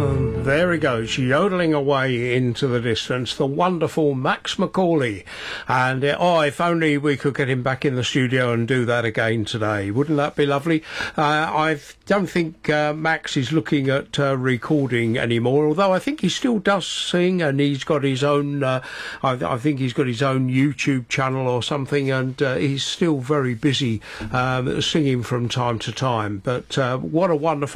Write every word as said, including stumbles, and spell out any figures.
There he goes, yodeling away into the distance, the wonderful Max Macaulay. And uh, oh, if only we could get him back in the studio and do that again today. Wouldn't that be lovely? Uh, I don't think uh, Max is looking at uh, recording anymore, although I think he still does sing, and he's got his own, uh, I, I think he's got his own YouTube channel or something, and uh, he's still very busy um, singing from time to time. But uh, what a wonderful